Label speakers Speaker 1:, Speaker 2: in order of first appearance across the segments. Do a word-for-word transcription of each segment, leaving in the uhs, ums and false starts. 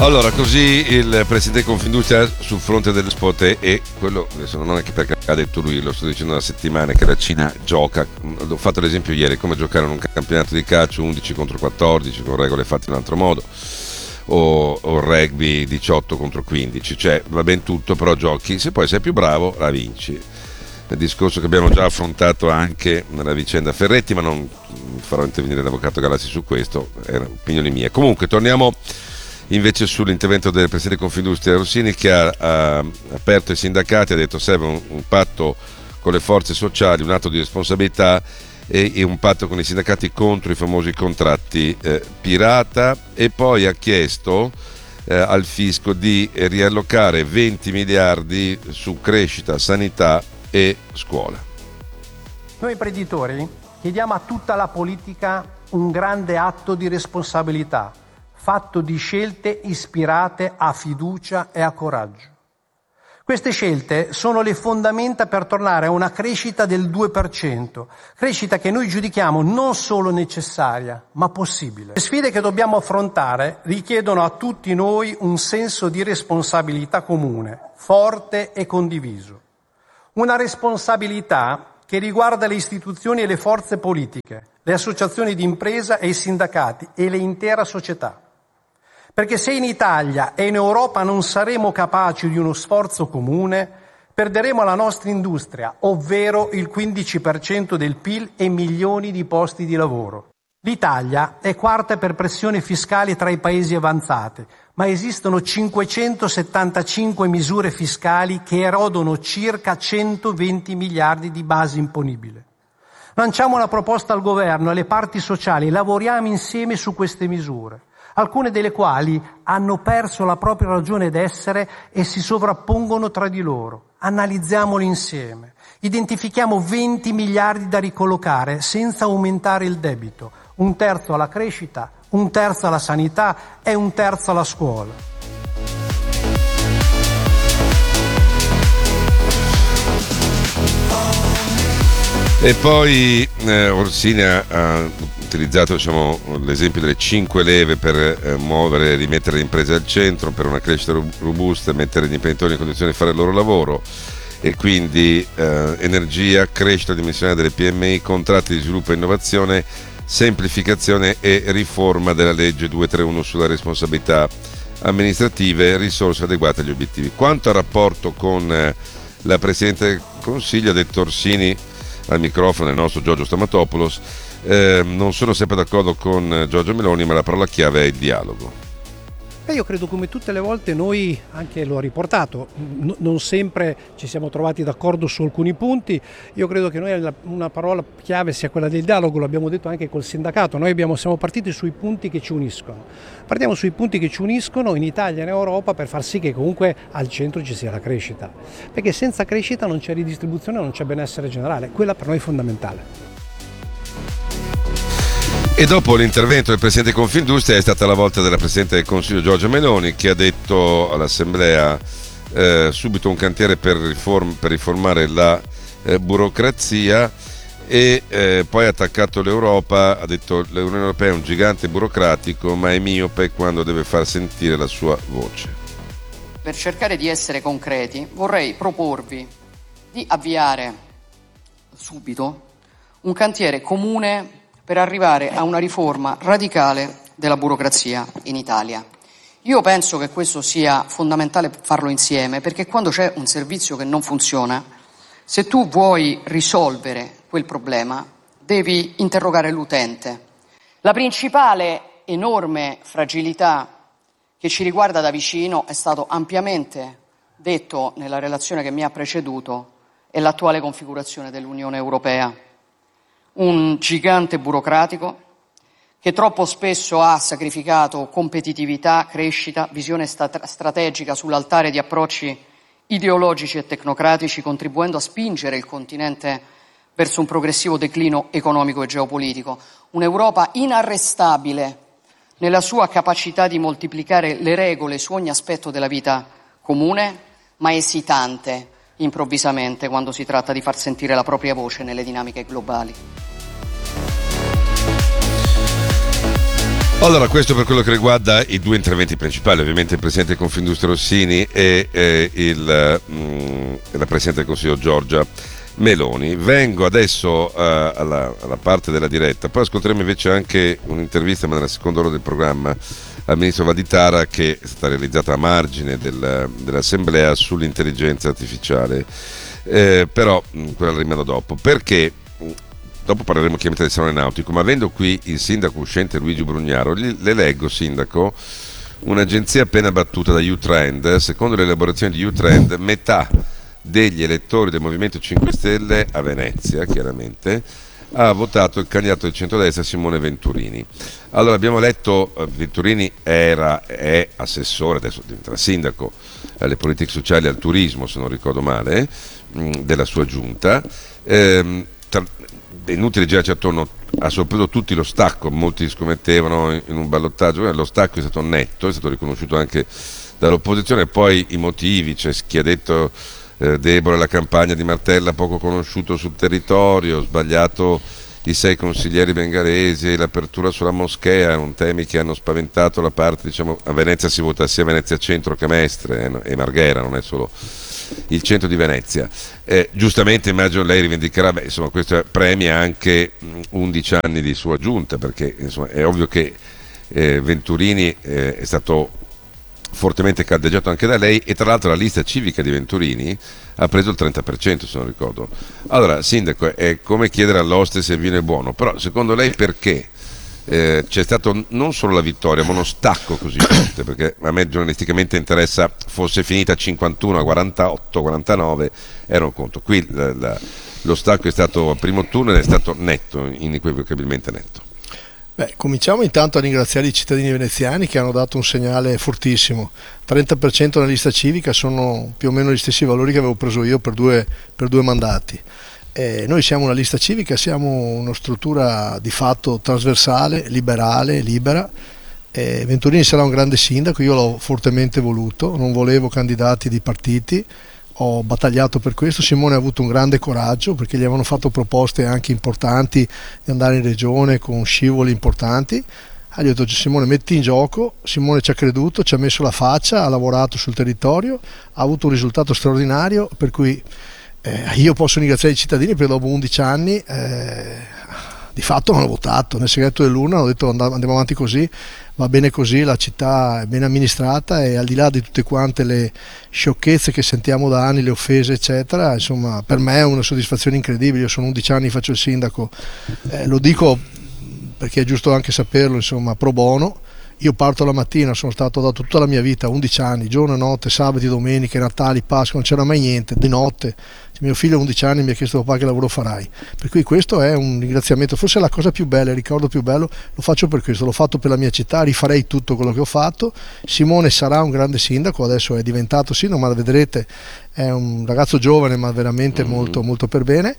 Speaker 1: Allora, così il presidente Confindustria sul fronte delle spot e quello, adesso non è che perché ha detto lui, lo sto dicendo da settimane, che la Cina gioca, ho fatto l'esempio ieri, come giocare in un campionato di calcio undici contro quattordici con regole fatte in un altro modo, o, o rugby diciotto contro quindici, cioè va ben tutto, però giochi, se poi sei più bravo la vinci. Il discorso che abbiamo già affrontato anche nella vicenda Ferretti, ma non farò intervenire l'avvocato Galassi su questo, erano opinioni mie. Comunque torniamo invece sull'intervento del presidente Confindustria Rossini, che ha, ha aperto i sindacati, ha detto serve un, un patto con le forze sociali, un atto di responsabilità e, e un patto con i sindacati contro i famosi contratti eh, pirata, e poi ha chiesto eh, al fisco di riallocare venti miliardi su crescita, sanità e scuola.
Speaker 2: Noi imprenditori chiediamo a tutta la politica un grande atto di responsabilità, fatto di scelte ispirate a fiducia e a coraggio. Queste scelte sono le fondamenta per tornare a una crescita del due per cento, crescita che noi giudichiamo non solo necessaria, ma possibile. Le sfide che dobbiamo affrontare richiedono a tutti noi un senso di responsabilità comune, forte e condiviso. Una responsabilità che riguarda le istituzioni e le forze politiche, le associazioni di impresa e i sindacati e l'intera società. Perché se in Italia e in Europa non saremo capaci di uno sforzo comune, perderemo la nostra industria, ovvero il quindici per cento del P I L e milioni di posti di lavoro. L'Italia è quarta per pressione fiscale tra i paesi avanzati, ma esistono cinquecentosettantacinque misure fiscali che erodono circa centoventi miliardi di base imponibile. Lanciamo una proposta al governo e alle parti sociali, lavoriamo insieme su queste misure, alcune delle quali hanno perso la propria ragione d'essere e si sovrappongono tra di loro. Analizziamole insieme. Identifichiamo venti miliardi da ricollocare senza aumentare il debito, un terzo alla crescita, un terzo alla sanità e un terzo alla scuola.
Speaker 1: E poi eh, Orsini ha, ha utilizzato, diciamo, l'esempio delle cinque leve per eh, muovere e rimettere le imprese al centro, per una crescita robusta, mettere gli imprenditori in condizione di fare il loro lavoro, e quindi eh, energia, crescita dimensionale delle P M I, contratti di sviluppo e innovazione, semplificazione e riforma della legge duecentotrentuno sulla responsabilità amministrative, risorse adeguate agli obiettivi. Quanto al rapporto con eh, la Presidente del Consiglio, ha detto Orsini al microfono del nostro Giorgio Stamatopoulos, eh, non sono sempre d'accordo con Giorgia Meloni, ma la parola chiave è il dialogo.
Speaker 3: E io credo, come tutte le volte, noi, anche lo ha riportato, n- non sempre ci siamo trovati d'accordo su alcuni punti. Io credo che noi la, una parola chiave sia quella del dialogo, l'abbiamo detto anche col sindacato. Noi abbiamo, siamo partiti sui punti che ci uniscono. Partiamo sui punti che ci uniscono in Italia e in Europa, per far sì che comunque al centro ci sia la crescita. Perché senza crescita non c'è ridistribuzione, non c'è benessere generale. Quella per noi è fondamentale.
Speaker 1: E dopo l'intervento del Presidente Confindustria è stata la volta della Presidente del Consiglio Giorgia Meloni, che ha detto all'Assemblea eh, subito un cantiere per, riform- per riformare la eh, burocrazia, e eh, poi ha attaccato l'Europa, ha detto l'Unione Europea è un gigante burocratico ma è miope quando deve far sentire la sua voce.
Speaker 4: Per cercare di essere concreti vorrei proporvi di avviare subito un cantiere comune per arrivare a una riforma radicale della burocrazia in Italia. Io penso che questo sia fondamentale farlo insieme, perché quando c'è un servizio che non funziona, se tu vuoi risolvere quel problema, devi interrogare l'utente. La principale enorme fragilità che ci riguarda da vicino, è stato ampiamente detto nella relazione che mi ha preceduto, è l'attuale configurazione dell'Unione Europea. Un gigante burocratico che troppo spesso ha sacrificato competitività, crescita, visione stat- strategica sull'altare di approcci ideologici e tecnocratici, contribuendo a spingere il continente verso un progressivo declino economico e geopolitico. Un'Europa inarrestabile nella sua capacità di moltiplicare le regole su ogni aspetto della vita comune, ma esitante improvvisamente quando si tratta di far sentire la propria voce nelle dinamiche globali.
Speaker 1: Allora, questo per quello che riguarda i due interventi principali, ovviamente il Presidente di Confindustria Rossini e eh, il, mh, la Presidente del Consiglio Giorgia Meloni. Vengo adesso uh, alla, alla parte della diretta, poi ascolteremo invece anche un'intervista, ma nella seconda ora del programma, al Ministro Valditara, che è stata realizzata a margine del, dell'Assemblea sull'intelligenza artificiale, eh, però mh, quella la rimando dopo, perché dopo parleremo chiaramente del Salone Nautico, ma avendo qui il sindaco uscente Luigi Brugnaro, le leggo, sindaco, un'agenzia appena battuta da U-Trend. Secondo le elaborazioni di U-Trend, metà degli elettori del Movimento cinque Stelle a Venezia, chiaramente, ha votato il candidato del centrodestra Simone Venturini. Allora, abbiamo letto, eh, Venturini era, è assessore, adesso diventerà sindaco, alle politiche sociali e al turismo, se non ricordo male, mh, della sua giunta. Ehm, tra, è inutile girarci attorno, ha sorpreso tutti lo stacco, molti scommettevano in un ballottaggio, lo stacco è stato netto, è stato riconosciuto anche dall'opposizione, poi i motivi, c'è chi ha detto eh, debole la campagna di Martella, poco conosciuto sul territorio, sbagliato i sei consiglieri bengalesi, l'apertura sulla moschea, erano temi che hanno spaventato la parte, diciamo, a Venezia si vota sia Venezia Centro che Mestre eh, e Marghera, non è solo il centro di Venezia. Eh, giustamente immagino lei rivendicherà, beh, insomma, questo premia anche mh, undici anni di sua giunta, perché insomma, è ovvio che eh, Venturini eh, è stato fortemente caldeggiato anche da lei, e tra l'altro la lista civica di Venturini ha preso il trenta per cento, se non ricordo. Allora, sindaco, è come chiedere all'oste se il vino è buono, però secondo lei perché Eh, c'è stato non solo la vittoria, ma uno stacco così forte? Perché a me giornalisticamente interessa fosse finita cinquantuno a quarantotto quarantanove, era un conto. Qui la, la, lo stacco è stato al primo turno ed è stato netto, inequivocabilmente netto.
Speaker 5: Beh, cominciamo intanto a ringraziare i cittadini veneziani che hanno dato un segnale fortissimo. trenta per cento nella lista civica sono più o meno gli stessi valori che avevo preso io per due, per due mandati. Eh, noi siamo una lista civica, siamo una struttura di fatto trasversale, liberale, libera. Eh, Venturini sarà un grande sindaco, io l'ho fortemente voluto, non volevo candidati di partiti, ho battagliato per questo. Simone ha avuto un grande coraggio perché gli avevano fatto proposte anche importanti di andare in regione con scivoli importanti. Ah, gli ho detto: Simone, metti in gioco. Simone ci ha creduto, ci ha messo la faccia, ha lavorato sul territorio, ha avuto un risultato straordinario, per cui Eh, io posso ringraziare i cittadini perché dopo undici anni eh, di fatto hanno votato nel segreto dell'urna, hanno detto andiamo avanti così, va bene così, la città è ben amministrata, e al di là di tutte quante le sciocchezze che sentiamo da anni, le offese eccetera, insomma, per me è una soddisfazione incredibile. Io sono undici anni, faccio il sindaco, eh, lo dico perché è giusto anche saperlo, insomma, pro bono. Io parto la mattina, sono stato da tutta la mia vita, undici anni, giorno e notte, sabati, domeniche, Natali, Pasqua, non c'era mai niente, di notte. Mio figlio a undici anni mi ha chiesto: papà, che lavoro farai? Per cui questo è un ringraziamento, forse è la cosa più bella, il ricordo più bello, lo faccio per questo, l'ho fatto per la mia città, rifarei tutto quello che ho fatto. Simone sarà un grande sindaco, adesso è diventato sindaco, ma vedrete è un ragazzo giovane ma veramente mm-hmm. molto, molto per bene.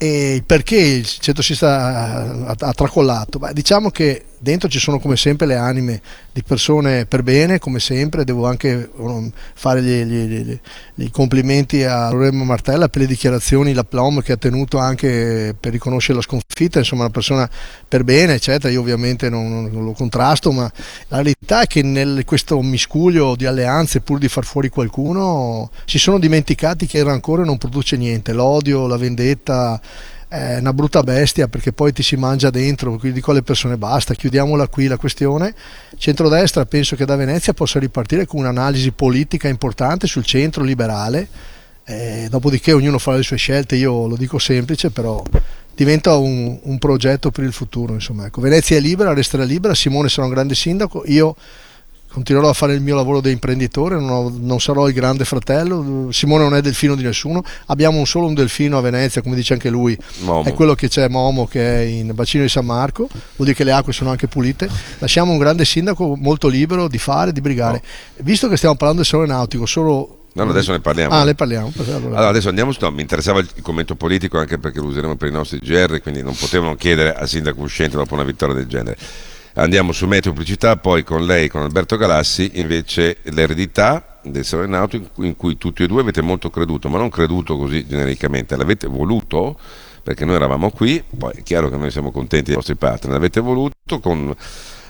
Speaker 5: E perché il centro-sinistra ha, ha tracollato? Beh, diciamo che dentro ci sono come sempre le anime di persone per bene, come sempre. Devo anche fare gli, gli, gli, gli complimenti a Lorenzo Martella per le dichiarazioni, l'aplomb che ha tenuto anche per riconoscere la sconfitta, insomma una persona per bene eccetera. Io ovviamente non, non lo contrasto, ma la verità è che in questo miscuglio di alleanze, pur di far fuori qualcuno, si sono dimenticati che il rancore non produce niente, l'odio, la vendetta è una brutta bestia, perché poi ti si mangia dentro. Quindi dico alle persone: basta, chiudiamola qui la questione. Centrodestra penso che da Venezia possa ripartire con un'analisi politica importante sul centro liberale, eh, dopodiché ognuno farà le sue scelte. Io lo dico semplice, però diventa un, un progetto per il futuro, insomma. Ecco, Venezia è libera, resterà libera. Simone sarà un grande sindaco, io continuerò a fare il mio lavoro da imprenditore, non, ho, non sarò il grande fratello. Simone non è delfino di nessuno, abbiamo un solo un delfino a Venezia, come dice anche lui, Momo. È quello che c'è, Momo, che è in bacino di San Marco, vuol dire che le acque sono anche pulite. Lasciamo un grande sindaco molto libero di fare, di brigare. No. Visto che stiamo parlando del Salone Nautico, solo...
Speaker 1: No, no, adesso ne parliamo.
Speaker 5: Ah, ne parliamo.
Speaker 1: Allora, adesso andiamo su. No, mi interessava il commento politico, anche perché lo useremo per i nostri G R, quindi non potevano chiedere al sindaco uscente dopo una vittoria del genere. Andiamo su Meteo Pubblicità, poi con lei, con Alberto Galassi, invece l'eredità del Salone Nautico, in cui tutti e due avete molto creduto, ma non creduto così genericamente, l'avete voluto, perché noi eravamo qui, poi è chiaro che noi siamo contenti dei vostri partner, l'avete voluto con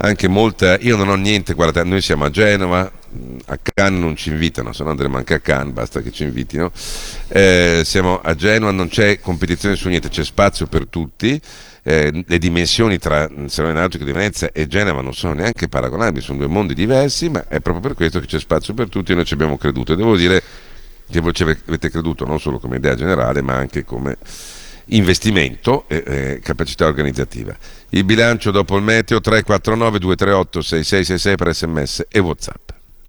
Speaker 1: anche molta, io non ho niente, guardate, noi siamo a Genova, a Cannes non ci invitano, se no andremo anche a Cannes, basta che ci invitino, eh, siamo a Genova, non c'è competizione su niente, c'è spazio per tutti. Eh, le dimensioni tra il Salone Nautico di Venezia e Genova non sono neanche paragonabili, sono due mondi diversi, ma è proprio per questo che c'è spazio per tutti e noi ci abbiamo creduto, e devo dire che voi ci avete creduto non solo come idea generale ma anche come investimento e eh, capacità organizzativa. Il bilancio dopo il meteo tre quattro nove due tre otto sei sei sei sei per sms e WhatsApp.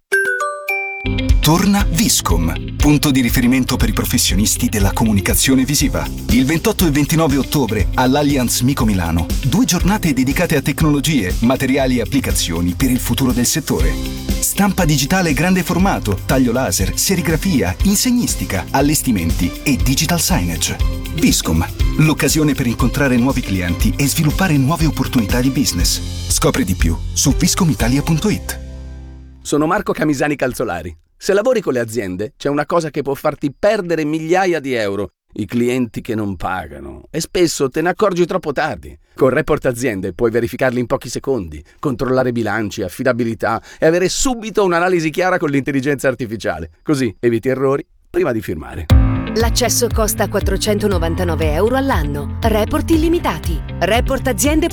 Speaker 6: Torna Viscom, punto di riferimento per i professionisti della comunicazione visiva. Il ventotto e ventinove ottobre all'Allianz Mico Milano, due giornate dedicate a tecnologie, materiali e applicazioni per il futuro del settore. Stampa digitale grande formato, taglio laser, serigrafia, insegnistica, allestimenti e digital signage. Viscom, l'occasione per incontrare nuovi clienti e sviluppare nuove opportunità di business. Scopri di più su viscomitalia punto it.
Speaker 7: Sono Marco Camisani Calzolari. Se lavori con le aziende, c'è una cosa che può farti perdere migliaia di euro: i clienti che non pagano. E spesso te ne accorgi troppo tardi. Con Report Aziende puoi verificarli in pochi secondi, controllare bilanci, affidabilità e avere subito un'analisi chiara con l'intelligenza artificiale. Così eviti errori prima di firmare.
Speaker 8: L'accesso costa quattrocentonovantanove euro all'anno. Report illimitati. Report Aziende